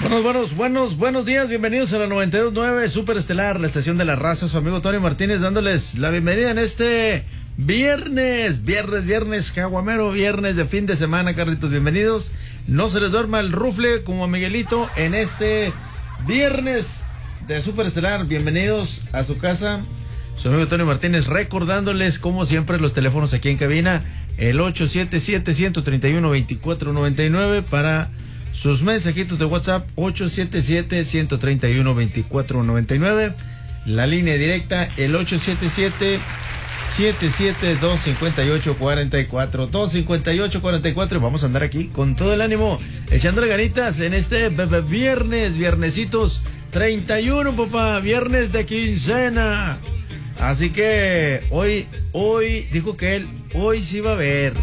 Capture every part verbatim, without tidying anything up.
Buenos, buenos, buenos, buenos días, bienvenidos a la noventa y dos punto nueve Super Estelar, la estación de la raza, su amigo Tony Martínez dándoles la bienvenida en este viernes, viernes, viernes, caguamero, viernes de fin de semana, Carlitos, bienvenidos. No se les duerma el rufle como a Miguelito en este viernes de Super Estelar, bienvenidos a su casa, su amigo Tony Martínez recordándoles como siempre los teléfonos aquí en cabina, el ocho siete siete, uno tres uno, dos cuatro nueve nueve para sus mensajitos de WhatsApp, ocho siete siete, uno tres uno, dos cuatro nueve nueve. La línea directa, el ocho siete siete, siete siete dos, cinco ocho cuatro cuatro. dos cinco ocho cuatro cuatro. Vamos a andar aquí con todo el ánimo, echándole ganitas en este viernes, viernesitos treinta y uno, papá, viernes de quincena. Así que hoy, hoy, dijo que él, hoy sí va a haber.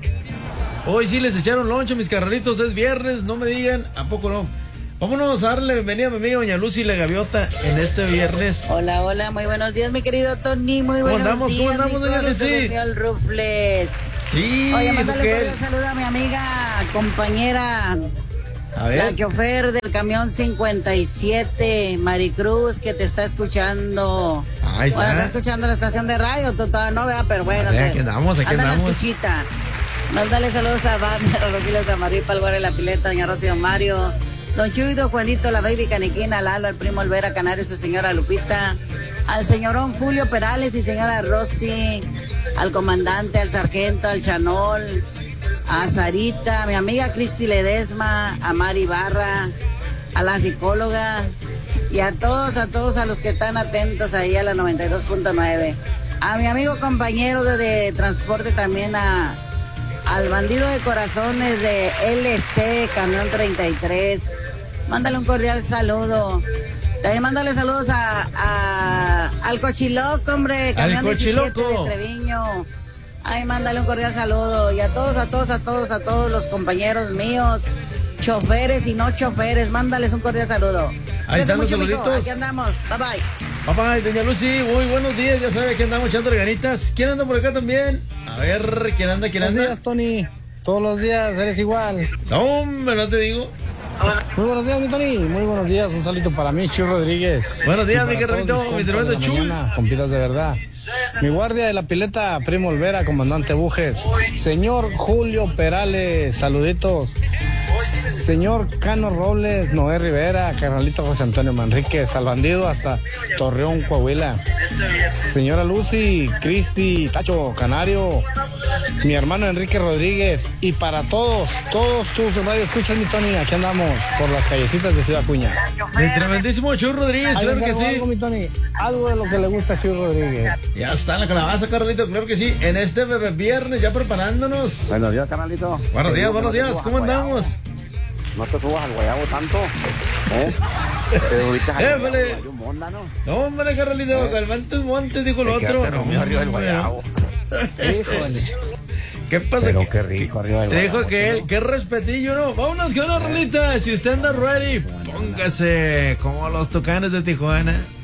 Hoy sí les echaron lonche, mis carnalitos, es viernes, no me digan, ¿a poco no? Vámonos a darle la bienvenida a mi amiga Doña Lucy la Gaviota en este viernes. Hola, hola, muy buenos días, mi querido Tony, muy buenos andamos, días. ¿Cómo andamos, Doña Lucy? El Rufles. Sí, oye, mándale un un saludo a mi amiga, compañera, a ver. la chofer del camión cincuenta y siete, Maricruz, que te está escuchando. Ahí está. Bueno, está escuchando la estación de radio, tú todavía no veas, pero bueno. Ver, aquí andamos, aquí anda andamos. La escuchita. Mándale saludos a Bamia, a Roquiles, a Maripa, al Guare, la Pileta, doña Rocío Mario, don Chuido, Juanito, la Baby Caniquina, Lalo, al primo Olvera Canario, su señora Lupita, al señorón Julio Perales y señora Rosy, al comandante, al sargento, al Chanol, a Sarita, a mi amiga Cristi Ledesma, a Mari Barra, a la psicóloga y a todos, a todos a los que están atentos ahí a la noventa y dos punto nueve. A mi amigo compañero de, de transporte también, a al bandido de corazones de L C, camión treinta y tres. Mándale un cordial saludo. También mándale saludos a, a al Cochiloco, hombre, camión diecisiete de Treviño. Ay, mándale un cordial saludo. Y a todos, a todos, a todos, a todos los compañeros míos, choferes y no choferes, mándales un cordial saludo. Ahí están los saluditos. Aquí andamos, bye bye. Bye bye, doña Lucy, muy buenos días, ya sabe que andamos echando ganitas. ¿Quién anda por acá también? A ver, ¿quién anda, quién anda? Buenos días, Tony, todos los días eres igual. No, hombre, no te digo. Muy buenos días, mi Tony, muy buenos días, un saludo para mí, Chuy Rodríguez. Buenos días, mi carrito, mi tremendo Chuy. Compitas de verdad. Mi guardia de la pileta, primo Olvera, comandante Bujes. Señor Julio Perales, saluditos. Señor Cano Robles, Noé Rivera, carnalito José Antonio Manríquez, al bandido hasta Torreón, Coahuila. Señora Lucy, Cristi, Tacho, Canario, mi hermano Enrique Rodríguez, y para todos, todos tus radio escuchas, mi Tony, aquí andamos por las callecitas de Ciudad Acuña. El tremendísimo Chuy Rodríguez, claro que sí. Algo, mi Tony, algo de lo que le gusta a Chuy Rodríguez. Ya está en la calabaza, carnalito, claro que sí. En este bebé viernes, ya preparándonos. Buenos días, carnalito. Buenos días, buenos días, ¿cómo andamos? No te subas al guayabo tanto, ¿eh? Te ubicas al ¡Eh, guayabo, hay un monda, ¿no? No, hombre, carnalito, ¿Eh? Calmantes montes, dijo el otro. No, no, arriba del guayabo. Híjole. ¿Qué pasa? Pero qué rico, arriba del guayabo. Dijo que él, qué respetillo, ¿no? Vámonos con una rolita, si usted anda ready, póngase como los Tucanes de Tijuana.